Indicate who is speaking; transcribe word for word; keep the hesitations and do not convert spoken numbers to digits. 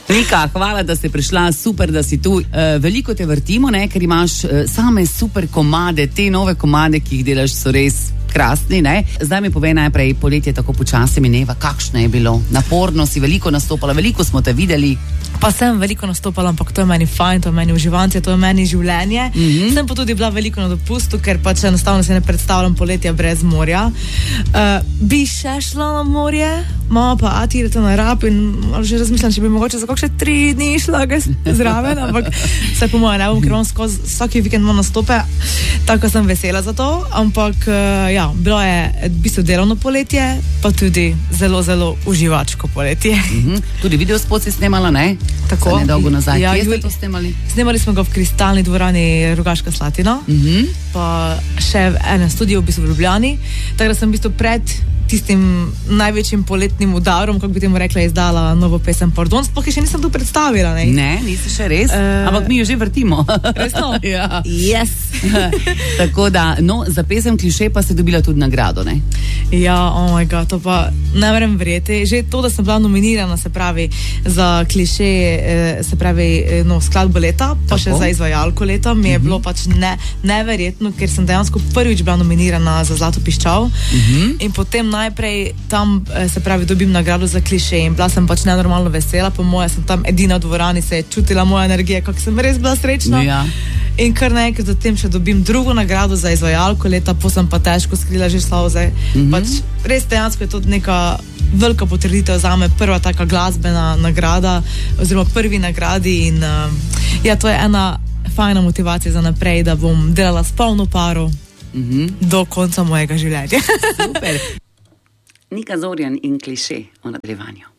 Speaker 1: Nika, hvala, da si prišla, super, da si tu. E, veliko te vrtimo, ne, ker imaš e, same super komade, te nove komade, ki jih delaš, so res krasni, ne. Zdaj mi povej najprej, poletje tako počasi mineva, kakšno je bilo? Naporno si veliko nastopala, veliko smo te videli.
Speaker 2: Pa sem veliko nastopala, ampak to je meni fajn, to je meni uživanje, to je meni življenje. Mm-hmm. Sem pa tudi bila veliko na dopustu, ker pač enostavno se ne predstavljam poletja brez morja. Uh, bi še šla na morje, mama pa ati idete na Rab in že razmišljam, če bi mogoče za kakšne tri dni šla zraven, ampak vse po moje ne bom, ker imam skozi vsaki vikend imam nastope, tako sem vesela za to, ampak uh, ja, bilo je v bistvu delovno poletje, pa tudi zelo, zelo uživačko poletje.
Speaker 1: Mm-hmm. Tudi videospot si snemala, ne?
Speaker 2: Tako.
Speaker 1: Za nedolgo nazaj.
Speaker 2: Ja,
Speaker 1: Kje ste to snemali?
Speaker 2: Snemali smo ga v Kristalni dvorani Rogaška Slatina,
Speaker 1: Mm-hmm.
Speaker 2: pa še v enem studiu v bistvu v Ljubljani, tako da sem v bistvu pred tistim največjim poletnim udarom, kako bi temu rekla, izdala novo pesem Pardon, sploh še nisem tu predstavila, ne?
Speaker 1: Ne, nisi še res, uh, ampak mi jo že vrtimo.
Speaker 2: Resno?
Speaker 1: Ja.
Speaker 2: Yes!
Speaker 1: Tako da, no, za pesem Kliše pa si dobila tudi nagrado, ne?
Speaker 2: Ja, oh my god, to pa ne verjam verjeti. Že to, da sem bila nominirana, se pravi, za Kliše, se pravi, no, skladbo leta, pa tako? Še za izvajalko leta, mi je mm-hmm. bilo pač ne, neverjetno, ker sem dejansko prvič bila nominirana za Zlato piščal mm-hmm. in potem najprej tam, se pravi, dobim nagrado za Kliše in bila sem pač nenormalno vesela, po moje sem tam edina v dvorani, se je čutila moja energija, kako sem res bila srečna.
Speaker 1: Ja.
Speaker 2: In kar nekaj zatem še dobim drugo nagrado za izvajalko leta, pa sem pa težko skrila že solze. Mm-hmm. Pač res dejansko je to neka velika potrditev za me, prva taka glasbena nagrada oziroma prvi nagradi in uh, ja, to je ena fajna motivacija za naprej, da bom delala s polno paro mm-hmm. do konca mojega življenja.
Speaker 1: Super. Nika Zorjan in Kliše o nadaljevanju.